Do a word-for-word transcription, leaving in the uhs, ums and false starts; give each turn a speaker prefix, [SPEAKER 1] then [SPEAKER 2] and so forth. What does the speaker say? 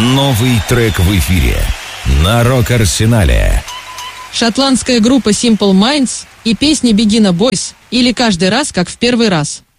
[SPEAKER 1] Новый трек в эфире на Рок-Арсенале.
[SPEAKER 2] Шотландская группа Simple Minds и песни Begin a Boys или «Каждый раз, как в первый раз».